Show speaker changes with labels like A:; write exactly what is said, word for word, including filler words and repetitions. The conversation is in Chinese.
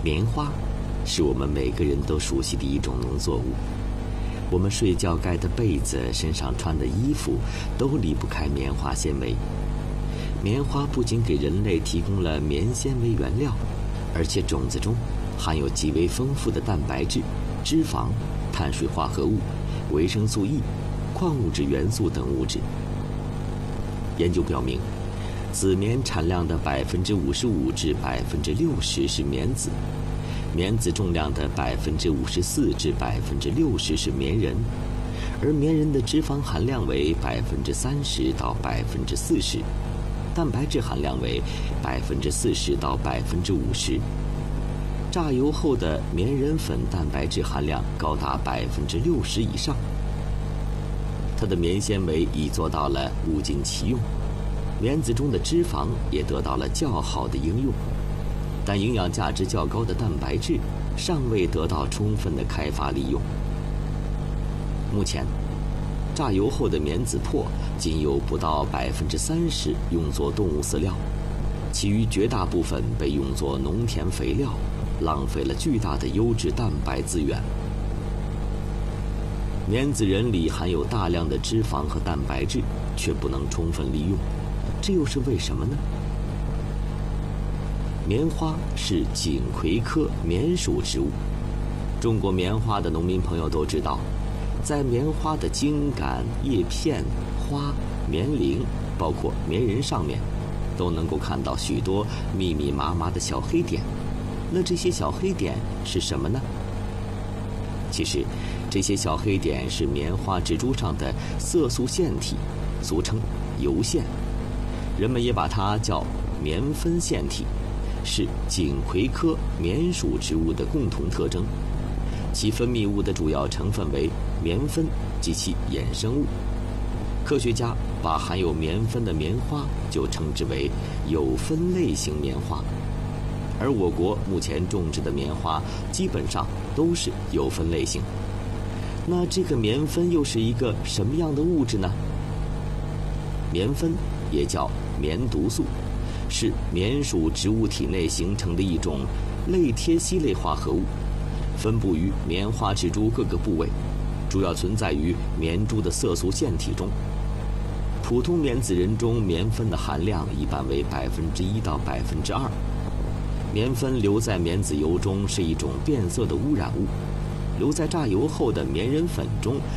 A: 棉花是我们每个人都熟悉的一种农作物，我们睡觉盖的被子、身上穿的衣服都离不开棉花纤维。棉花不仅给人类提供了棉纤维原料，而且种子中含有极为丰富的蛋白质、脂肪、碳水化合物、维生素 E、矿物质元素等物质。研究表明，紫棉产量的百分之五十五至百分之六十是棉籽，棉籽重量的百分之五十四至百分之六十是棉仁，而棉仁的脂肪含量为百分之三十到百分之四十，蛋白质含量为百分之四十到百分之五十。榨油后的棉仁粉蛋白质含量高达百分之六十以上。它的棉纤维已做到了物尽其用，棉籽中的脂肪也得到了较好的应用，但营养价值较高的蛋白质尚未得到充分的开发利用。目前，榨油后的棉籽粕仅有不到百分之三十用作动物饲料，其余绝大部分被用作农田肥料，浪费了巨大的优质蛋白资源。棉籽仁里含有大量的脂肪和蛋白质，却不能充分利用，这又是为什么呢？棉花是锦葵科棉属植物，种过棉花的农民朋友都知道，在棉花的茎秆、叶片、花、棉铃，包括棉仁上面，都能够看到许多密密麻麻的小黑点。那这些小黑点是什么呢？其实，这些小黑点是棉花植株上的色素腺体，俗称油腺，人们也把它叫棉分腺体，是锦葵科棉属植物的共同特征。其分泌物的主要成分为棉分及其衍生物。科学家把含有棉分的棉花就称之为有分类型棉花，而我国目前种植的棉花基本上都是有分类型。那这个棉分又是一个什么样的物质呢？棉分也叫棉毒素，是棉属植物体内形成的一种类萜烯类化合物，分布于棉花植株各个部位，主要存在于棉株的色素腺体中。普通棉籽仁中棉分的含量一般为百分之一到百分之二。棉分留在棉籽油中是一种变色的污染物，留在榨油后的棉仁粉中